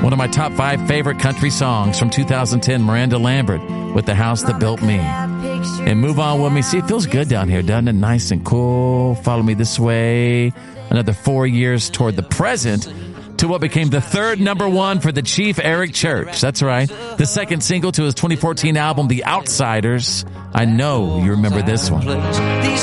One of my top 5 favorite country songs from 2010, Miranda Lambert with The House That Built Me. And Move On With Me. See, it feels good down here, doesn't it? Nice and cool. Follow Me This Way. Another 4 years toward the present to what became the third number one for the Chief Eric Church. That's right. The second single to his 2014 album, The Outsiders. I know you remember this one.